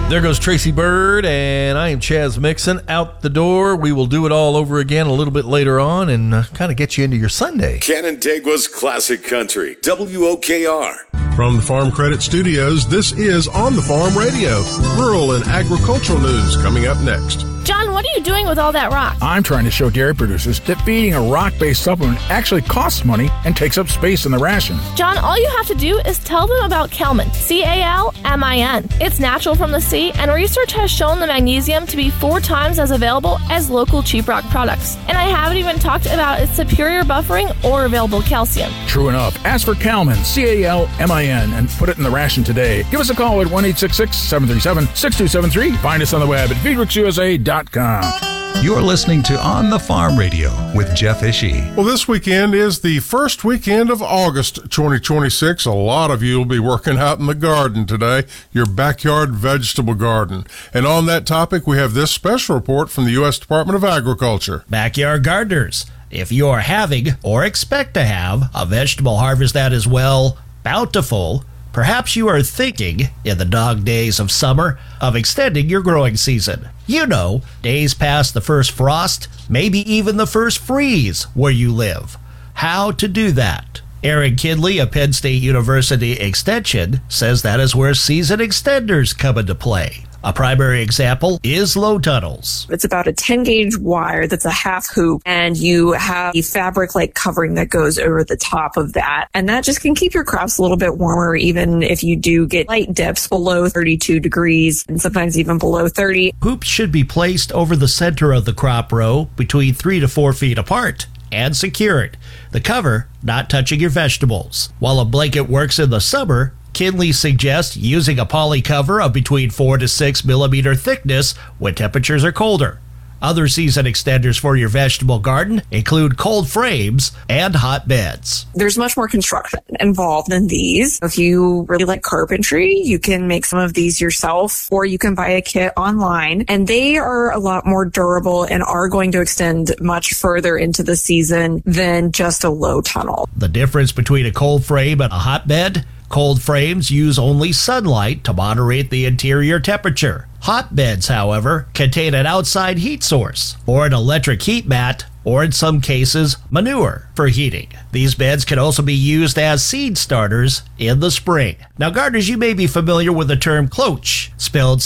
There goes Tracy Bird, and I am Chaz Mixon. Out the door. We will do it all over again a little bit later on and kind of get you into your Sunday. Canandaigua's Classic Country, WOKR. From the Farm Credit Studios, this is On the Farm Radio. Rural and agricultural news coming up next. John, what are you doing with all that rock? I'm trying to show dairy producers that feeding a rock-based supplement actually costs money and takes up space in the ration. John, all you have to do is tell them about Calmin, C-A-L-M-I-N. It's natural from the sea, and research has shown the magnesium to be 4 times as available as local cheap rock products. And I haven't even talked about its superior buffering or available calcium. True enough. Ask for Calmin, C-A-L-M-I-N, and put it in the ration today. Give us a call at 1-866-737-6273. Find us on the web at feedworksusa.com. You're listening to On the Farm Radio with Jeff Ishii. Well, this weekend is the first weekend of August 2026. A lot of you will be working out in the garden today, your backyard vegetable garden. And on that topic, we have this special report from the U.S. Department of Agriculture. Backyard gardeners, if you are having or expect to have a vegetable harvest that is, well, bountiful, perhaps you are thinking, in the dog days of summer, of extending your growing season. You know, days past the first frost, maybe even the first freeze where you live. How to do that? Aaron Kidley of Penn State University Extension says that is where season extenders come into play. A primary example is low tunnels. It's about a 10-gauge wire that's a half hoop, and you have a fabric-like covering that goes over the top of that. And that just can keep your crops a little bit warmer, even if you do get light dips below 32 degrees and sometimes even below 30. Hoops should be placed over the center of the crop row between 3 to 4 feet apart and secured. The cover not touching your vegetables. While a blanket works in the summer, Kinley suggests using a poly cover of between 4 to 6 millimeter thickness when temperatures are colder. Other season extenders for your vegetable garden include cold frames and hotbeds. There's much more construction involved in these. If you really like carpentry, you can make some of these yourself, or you can buy a kit online, and they are a lot more durable and are going to extend much further into the season than just a low tunnel. The difference between a cold frame and a hotbed: cold frames use only sunlight to moderate the interior temperature. Hotbeds, however, contain an outside heat source, or an electric heat mat, or in some cases, manure for heating. These beds can also be used as seed starters in the spring. Now, gardeners, you may be familiar with the term cloche, spelled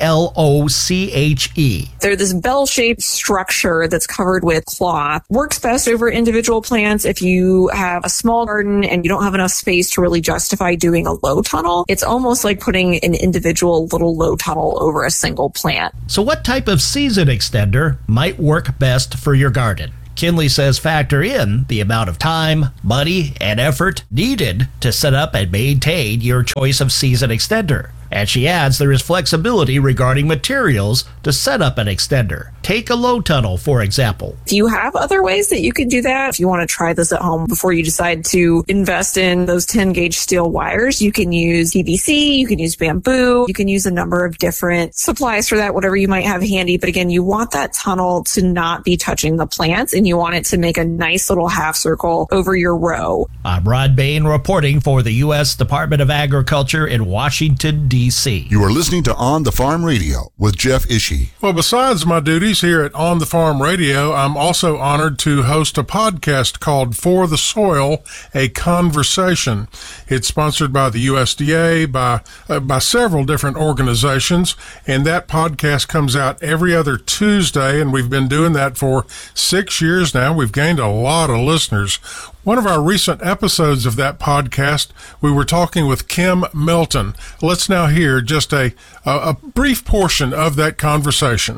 C-L-O-C-H-E. They're this bell-shaped structure that's covered with cloth. Works best over individual plants. If you have a small garden and you don't have enough space to really justify doing a low tunnel, it's almost like putting an individual little low tunnel over a single plant. So what type of season extender might work best for your garden? Kinley says factor in the amount of time, money, and effort needed to set up and maintain your choice of season extender. And she adds there is flexibility regarding materials to set up an extender. Take a low tunnel, for example. If you have other ways that you can do that, if you want to try this at home before you decide to invest in those 10-gauge steel wires, you can use PVC, you can use bamboo, you can use a number of different supplies for that, whatever you might have handy. But again, you want that tunnel to not be touching the plants, and you want it to make a nice little half circle over your row. I'm Rod Bain reporting for the U.S. Department of Agriculture in Washington, D.C. You are listening to On the Farm Radio with Jeff Ishii. Well, besides my duties here at On the Farm Radio, I'm also honored to host a podcast called For the Soil, A Conversation. It's sponsored by the USDA, by several different organizations, and that podcast comes out every other Tuesday, and we've been doing that for 6 years now. We've gained a lot of listeners. One of our recent episodes of that podcast, we were talking with Kim Melton. Let's now hear just a brief portion of that conversation.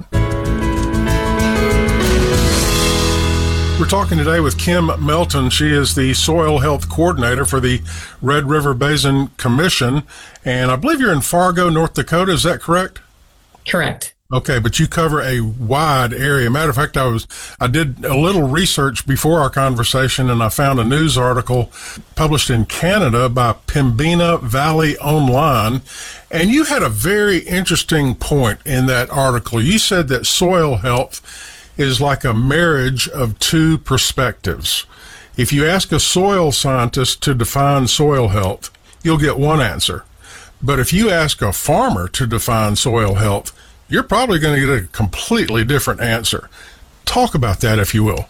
We're talking today with Kim Melton. She is the Soil Health Coordinator for the Red River Basin Commission, and I believe you're in Fargo, North Dakota. Is that correct? Correct. Okay, but you cover a wide area. Matter of fact, I did a little research before our conversation, and I found a news article published in Canada by Pembina Valley Online, and you had a very interesting point in that article. You said that soil health is like a marriage of two perspectives. If you ask a soil scientist to define soil health, you'll get one answer. But if you ask a farmer to define soil health, you're probably going to get a completely different answer. Talk about that, if you will.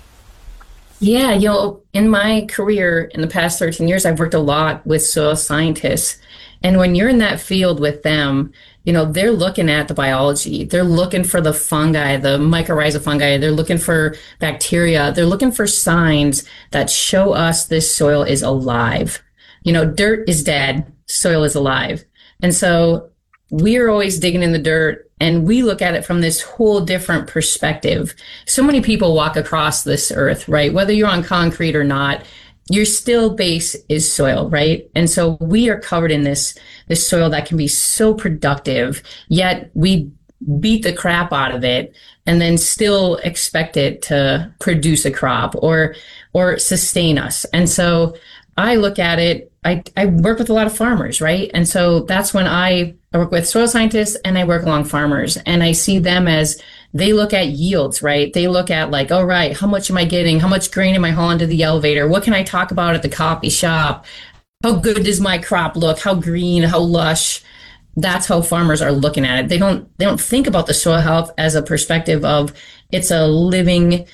Yeah, in my career in the past 13 years, I've worked a lot with soil scientists. And when you're in that field with them, they're looking at the biology. They're looking for the fungi, the mycorrhiza fungi. They're looking for bacteria. They're looking for signs that show us this soil is alive. Dirt is dead, soil is alive. And so we're always digging in the dirt, and we look at it from this whole different perspective. So many people walk across this earth, right? Whether you're on concrete or not, your still base is soil, right? And so we are covered in this soil that can be so productive, yet we beat the crap out of it and then still expect it to produce a crop or sustain us. And so I look at it, I work with a lot of farmers, right? And so that's when I work with soil scientists and I work along farmers, and I see them as they look at yields, right? They look at like, all right, how much am I getting? How much grain am I hauling to the elevator? What can I talk about at the coffee shop? How good does my crop look? How green, how lush? That's how farmers are looking at it. They don't think about the soil health as a perspective of it's a living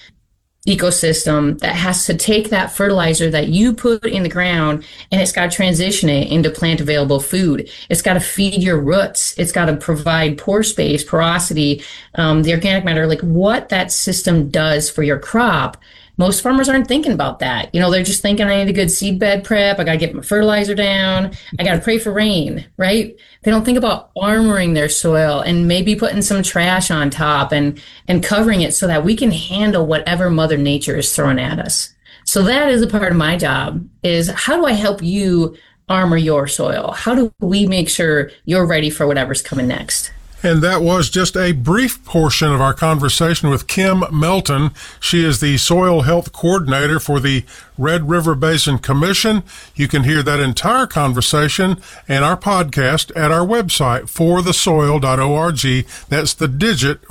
ecosystem that has to take that fertilizer that you put in the ground, and it's got to transition it into plant available food. It's got to feed your roots. It's got to provide pore space, porosity, the organic matter, like what that system does for your crop. Most farmers aren't thinking about that. They're just thinking, I need a good seed bed prep. I got to get my fertilizer down. I got to pray for rain, right? They don't think about armoring their soil and maybe putting some trash on top and covering it so that we can handle whatever Mother Nature is throwing at us. So that is a part of my job, is how do I help you armor your soil? How do we make sure you're ready for whatever's coming next? And that was just a brief portion of our conversation with Kim Melton. She is the Soil Health Coordinator for the Red River Basin Commission. You can hear that entire conversation and our podcast at our website, forthesoil.org. That's the digit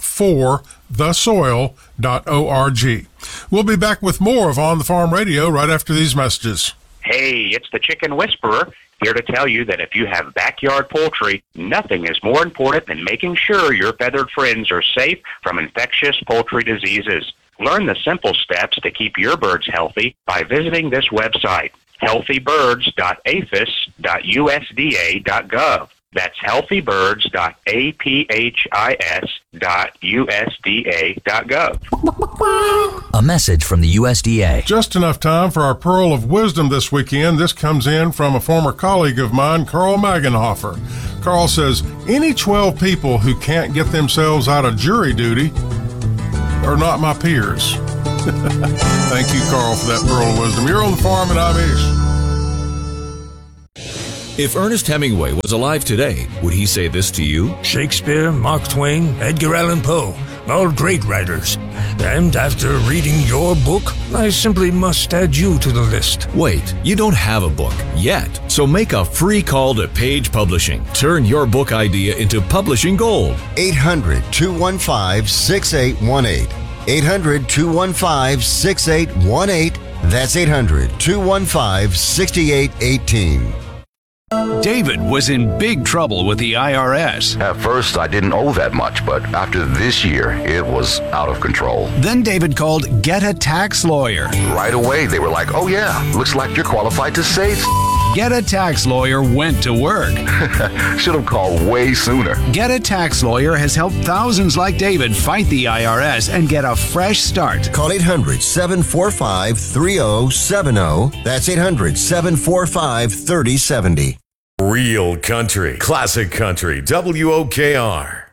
4thesoil.org. We'll be back with more of On the Farm Radio right after these messages. Hey, it's the Chicken Whisperer, here to tell you that if you have backyard poultry, nothing is more important than making sure your feathered friends are safe from infectious poultry diseases. Learn the simple steps to keep your birds healthy by visiting this website, healthybirds.aphis.usda.gov. That's healthybirds.aphis.usda.gov. A message from the USDA. Just enough time for our Pearl of Wisdom this weekend. This comes in from a former colleague of mine, Carl Magenhofer. Carl says, any 12 people who can't get themselves out of jury duty are not my peers. Thank you, Carl, for that Pearl of Wisdom. You're on the farm, and I'm Ish. If Ernest Hemingway was alive today, would he say this to you? Shakespeare, Mark Twain, Edgar Allan Poe, all great writers. And after reading your book, I simply must add you to the list. Wait, you don't have a book yet. So make a free call to Page Publishing. Turn your book idea into publishing gold. 800-215-6818. 800-215-6818. That's 800-215-6818. David was in big trouble with the IRS. At first, I didn't owe that much, but after this year, it was out of control. Then David called Get a Tax Lawyer. Right away, they were like, oh yeah, looks like you're qualified to save. Get a Tax Lawyer went to work. Should have called way sooner. Get a Tax Lawyer has helped thousands like David fight the IRS and get a fresh start. Call 800-745-3070. That's 800-745-3070. Real country, classic country, WOKR.